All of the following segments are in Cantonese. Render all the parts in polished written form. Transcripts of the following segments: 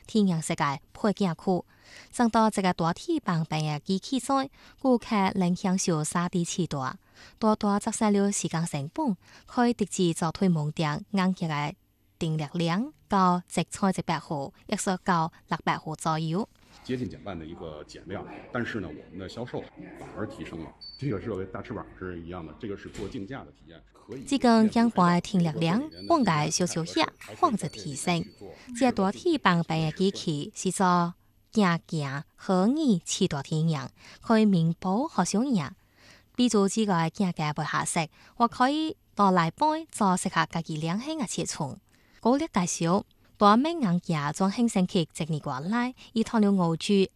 天然世界配件区。上到这个大體旁邊嘅機器上，顧客能享受3D 視圖，大大節省了時間成本，可以直接就推門店硬件嘅定力量到131戶，1到600戶左右。 接近减半的一个减量，但是呢，我们的销售反而提升了。这个是和大翅膀是一样的，这个是做竞价的体验。 只跟減半天力量，往界小小些，或者提升。這大體旁邊嘅機器是做行虛擬視圖體驗，可以面部和小樣。比如這個行嘅背下色，或可以到內背做適合自己兩輕嘅切寸。高力介紹。大面硬件將興升級1年過來，以套了5 G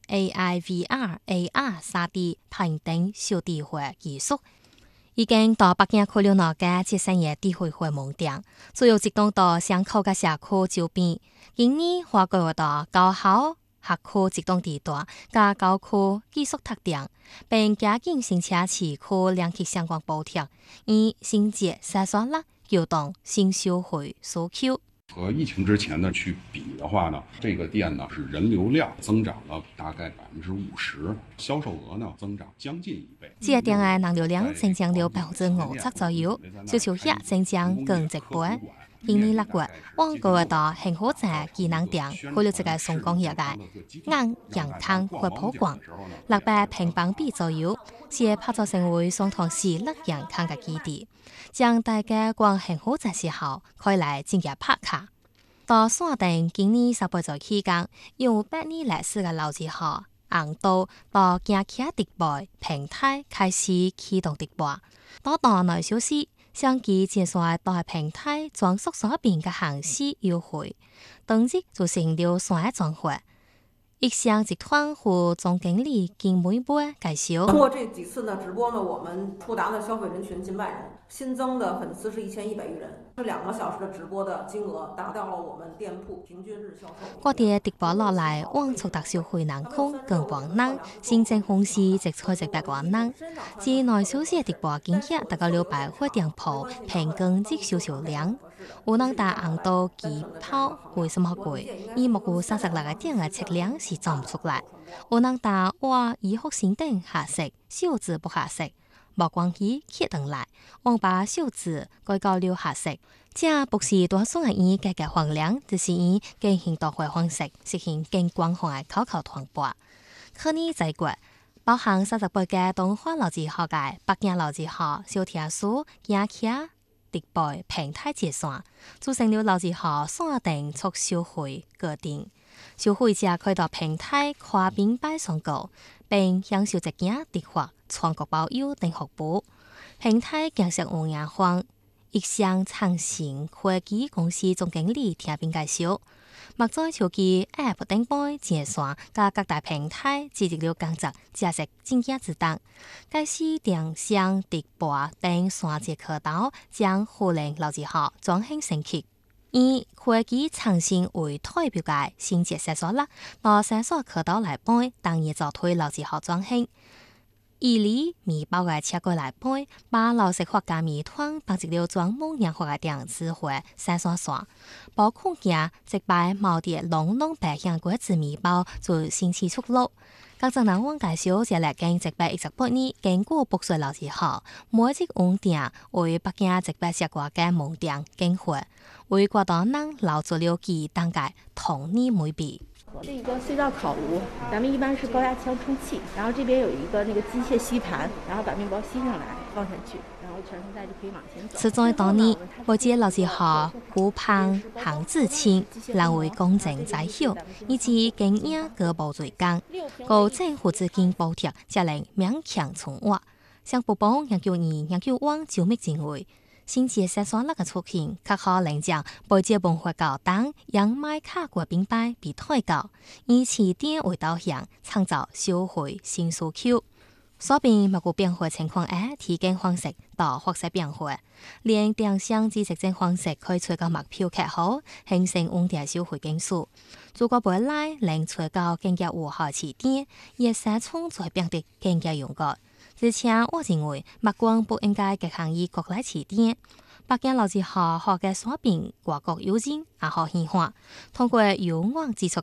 AI、VR、AR、3D 平等小智慧技術，已經到北京開了那個節省嘅智慧會門店，主要集中到巷口嘅社區周邊。今年劃過到高校學區集中地帶加高區技術特點，並加緊新車市區兩期相關補貼，以銜接社會啦、勞動、新消費需求。 和疫情之前呢去比的話呢，這個店呢是人流量增長了大概50%，銷售額呢增長將近1倍。 這個店嘅人流量增長了50%左右，小小客增長近1倍。今年6月，往過到幸福站技能店開了這個松江業嘅硬陽灘活潑館，600平方米左右，是拍造成為相同視力陽灘嘅基地。將大家逛幸福站時候，可以來進入拍卡。到山頂今年18歲期間，用8年歷史嘅老字號硬道到行客直播平台開始啟動直播，到內消息。相繼介紹大平台裝飾所邊嘅行事優惠，當日就成了3個轉會。億祥集團副總經理金梅波介紹： 通過這幾次呢直播呢，我們觸達的消費人群近萬人，新增的粉絲是1100餘人。這2個小時的直播的金額達到了我們店鋪平均日銷售。 嗰啲直播落嚟，往觸達消費人群更廣能，新增公司直採直白廣能。至內消息直播經驗達到了百貨店鋪平均日銷量。有人打硬到幾炮為什麼貴？以目前36個店嘅測量是做唔出來。有人打話醫學先等合適，數字不合適。冇關係，決定來，往把數字改到了合適。這不是多數人以改革衡量，只是以更現代化方式實現更廣泛嘅口口傳播。去年在國，包含38個動畫老字號嘅北京老字號小鐵樹行客直播平台結算，組成了老字號山頂促消費個店。消費者可以到平台跨境擺上購，並享受直營直貨、全國包郵等服務。平台建設有眼光，億祥創新科技公司總經理聽並介紹，目前手機 App 等幫結算加各大平台積極了工作，價值競價之等。該市電商直播等3節渠道將互聯老字號轉型升級。以科技創新為代表嘅新節線索啦，到線索渠道來幫，當然就推老字號轉型。以里米包嘅車過來幫，把老食客家米團綁直了專門養活嘅電子貨線索線，包括件直擺毛碟濃濃白香果子米包做新奇出路。各種人往介紹這嚟經直擺18年經過北水老字號，每一網店為北京直擺食過嘅門店經貨，為廣東人留住了其當屆童年美味。 是一個隧道烤爐，咱們一般是高壓槍充氣，然後這邊有一個那個機械吸盤，然後把麵包吸上來放下去，然後傳送帶就可以往前走。 實在當年，我記得老字號顧胖行自清，人為公正在後，以至經驗各部最高，高政府資金補貼，才能勉強存活。想不幫研究院研究往周密前衛。新節設算那個出現，較可能將背接文化高檔讓賣卡國品牌比推高，以起點為導向，創造消費新需求。所變目前變化情況下，提供方式到或者變化，連電商之實證方式可以吹到目標較好，形成穩定消費因素。如果未來能吹到更加有效起點，也sẽ創造變得更加勇敢。而且我認為，目光不應該局限於國內起點。北京老字號學嘅所變外國友人也好顯化，通過有網接觸